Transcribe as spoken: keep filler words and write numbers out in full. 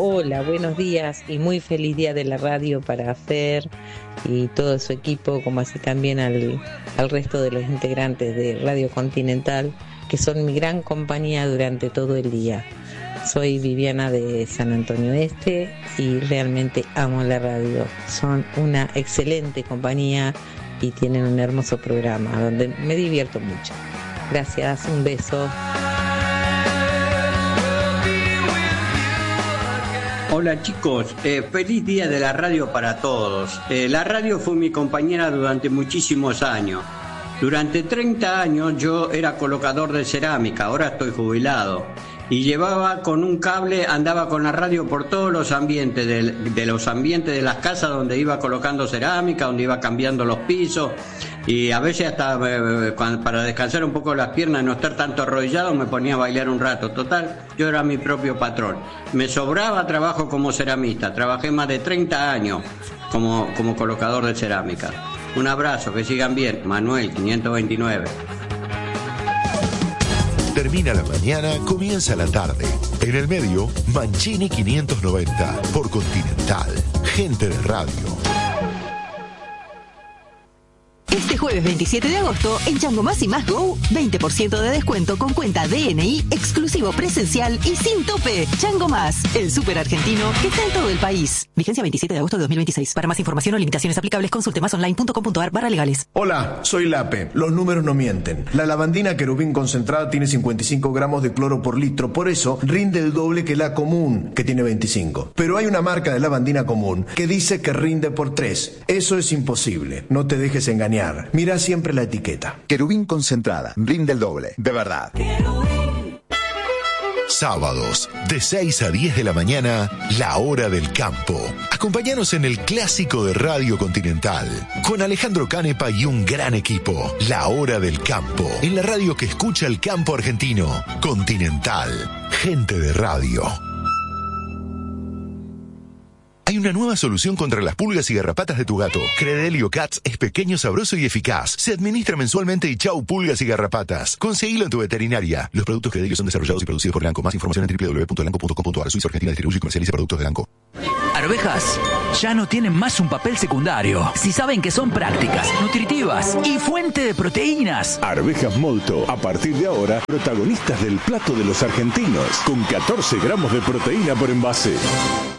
Hola, buenos días y muy feliz día de la radio para Fer y todo su equipo, como así también al, al resto de los integrantes de Radio Continental, que son mi gran compañía durante todo el día. Soy Viviana de San Antonio Este y realmente amo la radio. Son una excelente compañía y tienen un hermoso programa donde me divierto mucho. Gracias, un beso. Hola chicos, eh, feliz día de la radio para todos. Eh, la radio fue mi compañera durante muchísimos años. Durante treinta años yo era colocador de cerámica, ahora estoy jubilado. Y llevaba con un cable, andaba con la radio por todos los ambientes, de, de los ambientes de las casas donde iba colocando cerámica, donde iba cambiando los pisos. Y a veces hasta eh, cuando, para descansar un poco las piernas y no estar tanto arrodillado, me ponía a bailar un rato. Total, yo era mi propio patrón. Me sobraba trabajo como ceramista. Trabajé más de treinta años como, como colocador de cerámica. Un abrazo, que sigan bien. Manuel, quinientos veintinueve. Termina la mañana, comienza la tarde. En el medio, Mancini quinientos noventa por Continental. Gente de radio. Este jueves veintisiete de agosto, en Chango Más y Más Go, veinte por ciento de descuento con cuenta D N I, exclusivo presencial y sin tope. Chango Más, el súper argentino que está en todo el país. Vigencia veintisiete de agosto de dos mil veintiséis. Para más información o limitaciones aplicables, consulte masonline punto com punto ar barra legales. Hola, soy Lape. Los números no mienten. La lavandina Querubín concentrada tiene cincuenta y cinco gramos de cloro por litro, por eso rinde el doble que la común, que tiene veinticinco. Pero hay una marca de lavandina común que dice que rinde por tres. Eso es imposible. No te dejes engañar. Mira siempre la etiqueta. Querubín concentrada, rinde el doble, de verdad. Sábados, de seis a diez de la mañana, La Hora del Campo. Acompáñanos en el clásico de Radio Continental, con Alejandro Canepa y un gran equipo. La Hora del Campo, en la radio que escucha el campo argentino. Continental, gente de radio. Hay una nueva solución contra las pulgas y garrapatas de tu gato. Credelio Cats es pequeño, sabroso y eficaz. Se administra mensualmente y chau pulgas y garrapatas. Conseguilo en tu veterinaria. Los productos Credelio son desarrollados y producidos por Elanco. Más información en doble u doble u doble u punto elanco punto com punto ar. Suiza Argentina distribuye y comercializa productos de Elanco. Arvejas ya no tienen más un papel secundario. Si saben que son prácticas, nutritivas y fuente de proteínas. Arvejas Molto, a partir de ahora, protagonistas del plato de los argentinos, con catorce gramos de proteína por envase.